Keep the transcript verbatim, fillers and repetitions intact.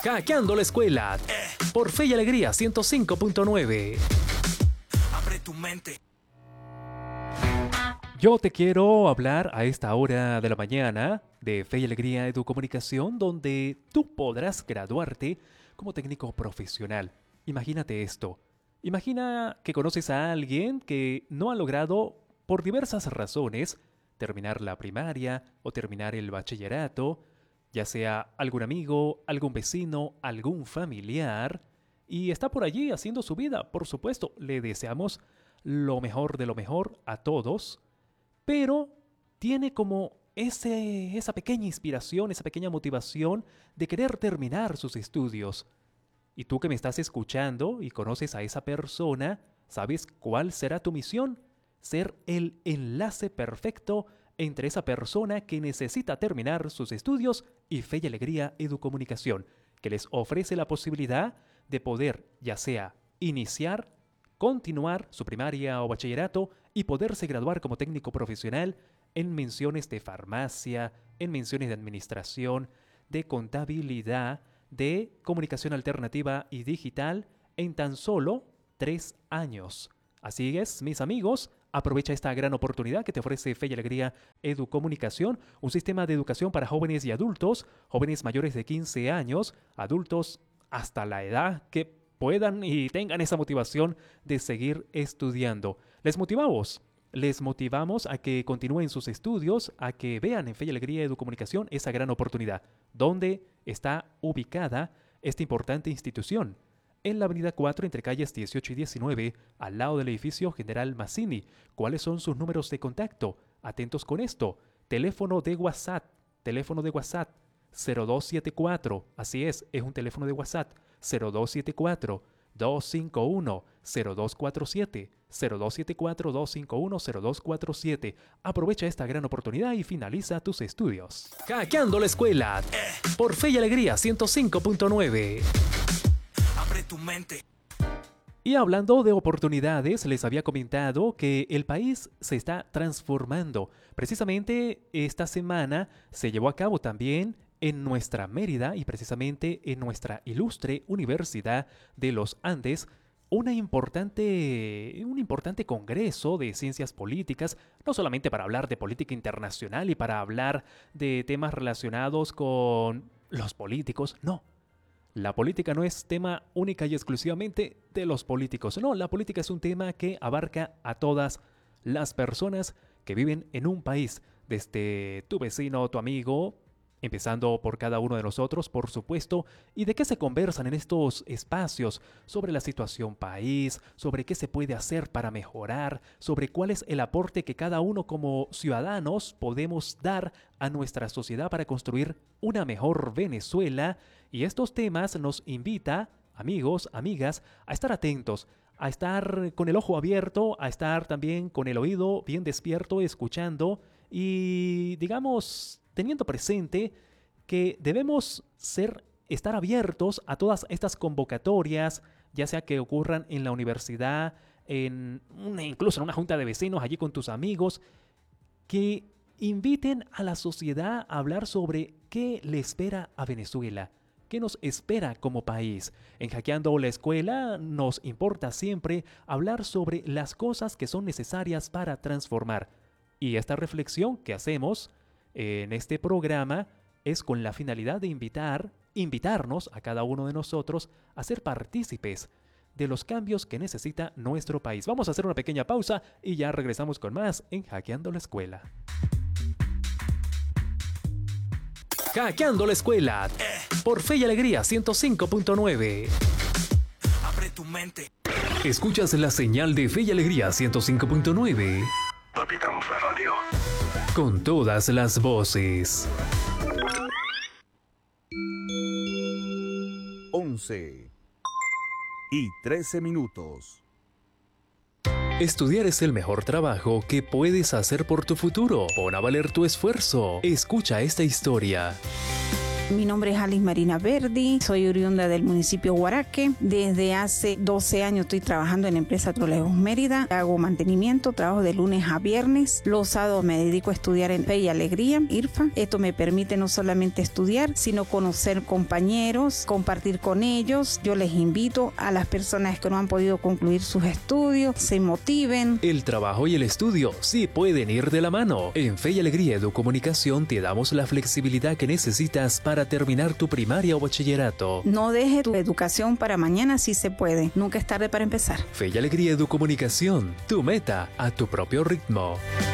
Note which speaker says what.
Speaker 1: Hackeando la Escuela por Fe y Alegría ciento cinco punto nueve.
Speaker 2: Abre tu mente.
Speaker 1: Yo te quiero hablar a esta hora de la mañana de Fe y Alegría Educomunicación, donde tú podrás graduarte como técnico profesional. Imagínate esto. Imagina que conoces a alguien que no ha logrado, por diversas razones, terminar la primaria o terminar el bachillerato, ya sea algún amigo, algún vecino, algún familiar, y está por allí haciendo su vida. Por supuesto, le deseamos lo mejor de lo mejor a todos, pero tiene como ese, esa pequeña inspiración, esa pequeña motivación de querer terminar sus estudios. Y tú que me estás escuchando y conoces a esa persona, ¿sabes cuál será tu misión? Ser el enlace perfecto entre esa persona que necesita terminar sus estudios y Fe y Alegría Educomunicación, que les ofrece la posibilidad de poder, ya sea iniciar, continuar su primaria o bachillerato y poderse graduar como técnico profesional en menciones de farmacia, en menciones de administración, de contabilidad, de comunicación alternativa y digital en tan solo tres años. Así es, mis amigos, aprovecha esta gran oportunidad que te ofrece Fe y Alegría Educomunicación, un sistema de educación para jóvenes y adultos, jóvenes mayores de quince años, adultos hasta la edad que puedan y tengan esa motivación de seguir estudiando. Les motivamos, les motivamos a que continúen sus estudios, a que vean en Fe y Alegría Educomunicación esa gran oportunidad. ¿Dónde está ubicada esta importante institución? En la avenida cuatro, entre calles dieciocho y diecinueve, al lado del edificio General Mazzini. ¿Cuáles son sus números de contacto? Atentos con esto. Teléfono de WhatsApp, teléfono de WhatsApp cero dos siete cuatro, así es, es un teléfono de WhatsApp, cero dos siete cuatro, dos cinco uno, cero dos cuatro siete, cero dos siete cuatro, dos cinco uno, cero dos cuatro siete. Aprovecha esta gran oportunidad y finaliza tus estudios. Hackeando la Escuela por Fe y Alegría ciento cinco punto nueve.
Speaker 2: Abre tu mente.
Speaker 1: Y hablando de oportunidades, les había comentado que el país se está transformando. Precisamente esta semana se llevó a cabo también en nuestra Mérida y precisamente en nuestra ilustre Universidad de los Andes, una importante, un importante congreso de ciencias políticas, no solamente para hablar de política internacional y para hablar de temas relacionados con los políticos, no. La política no es tema única y exclusivamente de los políticos, no, la política es un tema que abarca a todas las personas que viven en un país, desde tu vecino, tu amigo, empezando por cada uno de nosotros, por supuesto. ¿Y de qué se conversan en estos espacios? Sobre la situación país, sobre qué se puede hacer para mejorar, sobre cuál es el aporte que cada uno como ciudadanos podemos dar a nuestra sociedad para construir una mejor Venezuela. Y estos temas nos invita, amigos, amigas, a estar atentos, a estar con el ojo abierto, a estar también con el oído bien despierto, escuchando y, digamos, teniendo presente que debemos ser, estar abiertos a todas estas convocatorias, ya sea que ocurran en la universidad, en una, incluso en una junta de vecinos, allí con tus amigos, que inviten a la sociedad a hablar sobre qué le espera a Venezuela, qué nos espera como país. En Hackeando la Escuela nos importa siempre hablar sobre las cosas que son necesarias para transformar. Y esta reflexión que hacemos en este programa es con la finalidad de invitar, invitarnos a cada uno de nosotros a ser partícipes de los cambios que necesita nuestro país. Vamos a hacer una pequeña pausa y ya regresamos con más en Hackeando la Escuela. Hackeando la Escuela por Fe y Alegría ciento cinco punto nueve.
Speaker 2: Abre tu mente.
Speaker 1: Escuchas la señal de Fe y Alegría ciento cinco punto nueve.
Speaker 3: Capitán Radio.
Speaker 1: Con todas las voces.
Speaker 4: once y trece minutos.
Speaker 1: Estudiar es el mejor trabajo que puedes hacer por tu futuro. Pon a valer tu esfuerzo. Escucha esta historia.
Speaker 5: Mi nombre es Alice Marina Verdi, soy oriunda del municipio Guaraque. Desde hace doce años estoy trabajando en la empresa Trolebús Mérida. Hago mantenimiento, trabajo de lunes a viernes. Los sábados me dedico a estudiar en Fe y Alegría, I R F A. Esto me permite no solamente estudiar, sino conocer compañeros, compartir con ellos. Yo les invito a las personas que no han podido concluir sus estudios, se motiven.
Speaker 1: El trabajo y el estudio sí pueden ir de la mano. En Fe y Alegría Educomunicación te damos la flexibilidad que necesitas para terminar tu primaria o bachillerato.
Speaker 5: No deje tu educación para mañana si se puede. Nunca es tarde para empezar.
Speaker 1: Fe y Alegría Educomunicación, tu meta a tu propio ritmo.